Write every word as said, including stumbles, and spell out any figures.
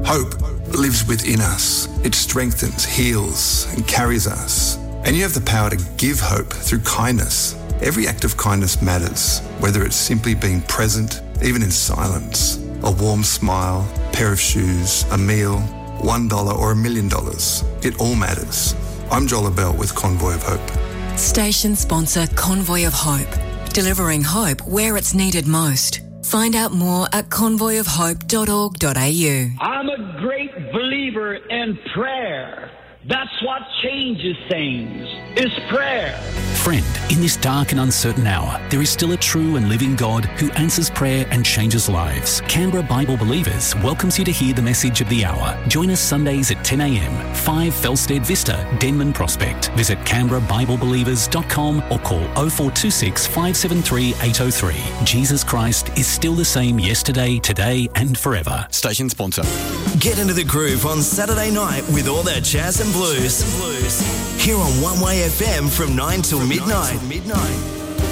Hope lives within us. It strengthens, heals, and carries us. And you have the power to give hope through kindness. Every act of kindness matters, whether it's simply being present, even in silence, a warm smile, a pair of shoes, a meal, one dollar or a million dollars. It all matters. I'm Joel Abell with Convoy of Hope. Station sponsor Convoy of Hope, delivering hope where it's needed most. Find out more at convoy of hope dot org dot a u. I'm a great believer in prayer. That's what changes things, is prayer. Friend, in this dark and uncertain hour, there is still a true and living God who answers prayer and changes lives. Canberra Bible Believers welcomes you to hear the message of the hour. Join us Sundays at ten a m, five Felstead Vista, Denman Prospect. Visit canberra bible believers dot com or call oh four two six, five seven three, eight oh three. Jesus Christ is still the same yesterday, today and forever. Station sponsor. Get into the groove on Saturday night with all that jazz and blues. Here on One Way F M from nine till midnight.